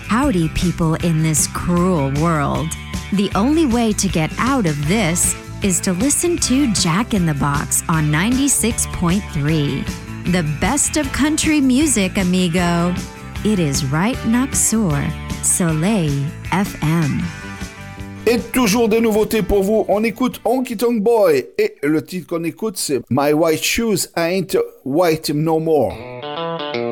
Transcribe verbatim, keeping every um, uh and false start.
Howdy, people in this cruel world. The only way to get out of this is to listen to Jack in the Box on ninety-six point three. The best of country music, amigo. It is right next door, Soleil F M. Et toujours des nouveautés pour vous. On écoute Honky Tonk Boy. Et le titre qu'on écoute, c'est My White Shoes Ain't White No More.